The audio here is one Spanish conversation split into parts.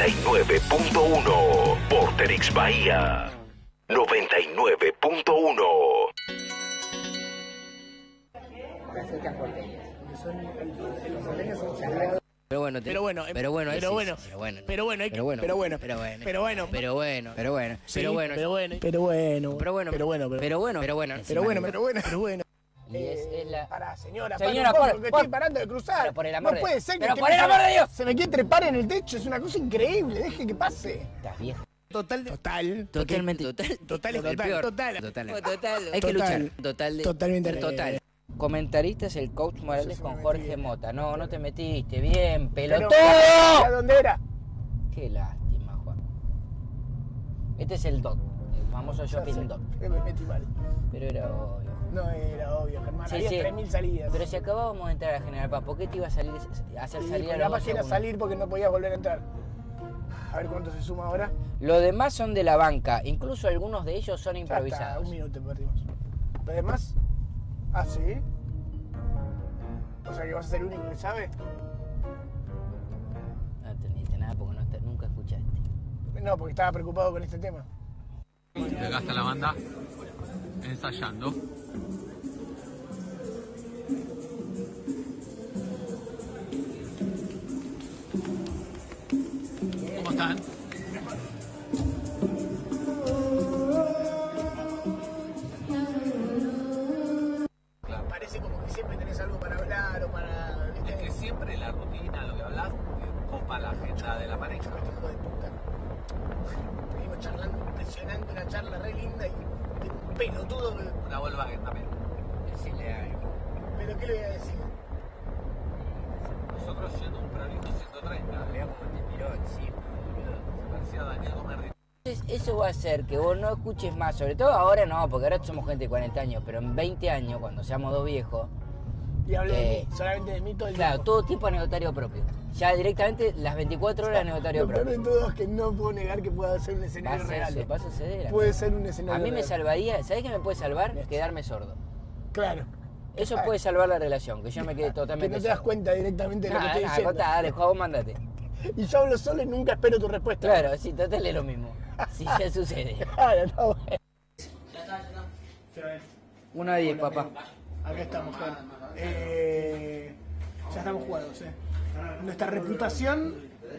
99.1 Vorterix Bahía. 99.1. Pero bueno, Y es la... Pará, señora, porque estoy parando de cruzar. Pero por el amor no puede ser que Pero por el amor de Dios. se me quiere trepar en el techo, es una cosa increíble, deje que pase. Estás viejo. Totalmente. Hay que luchar. Totalmente. Comentaristas el coach Morales con Jorge Mota. No te metiste bien, pelotudo. ¿A dónde era? Qué lástima, Juan. Este es el DOT, el famoso shopping DOT. Me metí mal. Pero era obvio. No era obvio, Germán. Sí, había sí. 3000 salidas. Pero si acabábamos de entrar a General Paz, ¿por qué te iba a hacer salir a los 2 capaz que era segundos? salir porque no podías volver a entrar. A ver cuánto se suma ahora. Los demás son de la banca, incluso algunos de ellos son Ya está, improvisados. 1 minuto perdimos. Además, ¿sí? O sea que vas a ser el único que sabe. No entendiste nada porque nunca escuchaste. No, porque estaba preocupado con este tema. Y acá está la banda ensayando. ¿Cómo están? Parece como que siempre tenés algo para hablar o para... Es que siempre la rutina, lo que hablas, copa la agenda de la pareja. Este hijo de puta. Venimos charlando, impresionante, una charla re linda y tiene un pelotudo. Una Volkswagen también. Decirle algo. ¿Pero qué le voy a decir? Nosotros yendo un Prolito 130. Vea cómo te miró encima, boludo. Parecía Daniel Gómez. Entonces, eso va a hacer que vos no escuches más, sobre todo ahora no, porque ahora somos gente de 40 años, pero en 20 años, cuando seamos 2 viejos, Y hablé de mí, solamente de mí todo el claro, tiempo. todo tiempo anecdotario propio. Ya directamente las 24 horas anecdotario Lo peor propio. de todo es que no puedo negar que pueda ser un Va a escenario real. ser, va a suceder. Puede ser un A escenario mí me real. salvaría, ¿sabés qué me puede salvar? Quedarme sordo. Claro. Eso puede salvar la relación, que yo me quede Que totalmente no te das sordo. cuenta directamente de lo que estoy diciendo. Contá, dale, Juan, vos mandate. Y yo hablo solo y nunca espero tu respuesta. Claro, sí, total es lo mismo. Si ya sucede. Claro, no, bueno. 1-10, papá. Acá estamos, Juan. Ya estamos jugados, Nuestra reputación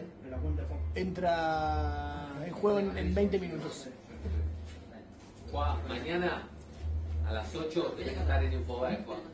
entra en juego en 20 minutos. Juan, mañana a las 8 tenés que estar en Infobae, Juan.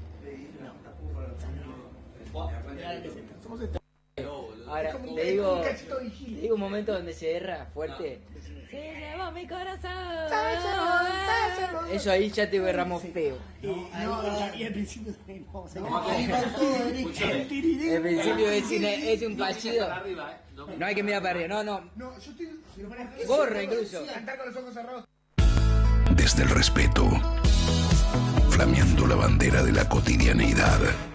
Somos esta- Ahora, como te digo, un cachito de vigilia. te digo un momento donde se erra fuerte. Se llevó mi corazón. Eso ahí ya te berramos feo. Y al principio también vamos a El principio es un pachido. Arriba, No hay que mirar para arriba, no. No, yo estoy... Borra incluso. Cantar con los ojos cerrados. Desde el respeto, flameando la bandera de la cotidianeidad.